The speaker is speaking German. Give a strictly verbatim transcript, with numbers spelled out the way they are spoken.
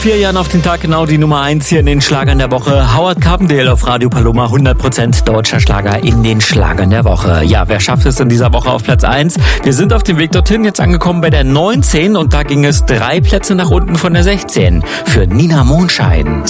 Vier Jahren auf den Tag genau die Nummer eins hier in den Schlagern der Woche. Howard Carpendale auf Radio Paloma, hundert Prozent deutscher Schlager in den Schlagern der Woche. Ja, wer schafft es in dieser Woche auf Platz eins? Wir sind auf dem Weg dorthin, jetzt angekommen bei der neunzehn und da ging es drei Plätze nach unten von der sechzehn für Nina Mondschein.